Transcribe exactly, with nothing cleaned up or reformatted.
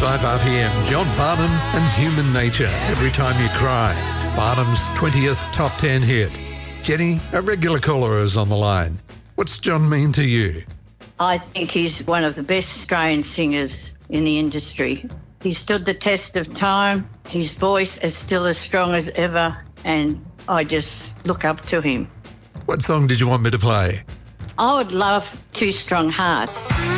five R P M, John Farnham and Human Nature, Every Time You Cry. Farnham's twentieth top ten hit. Jenny, a regular caller, is on the line. What's John mean to you? I think he's one of the best Australian singers in the industry. He stood the test of time. His voice is still as strong as ever, and I just look up to him. What song did you want me to play? I would love Two Strong Hearts.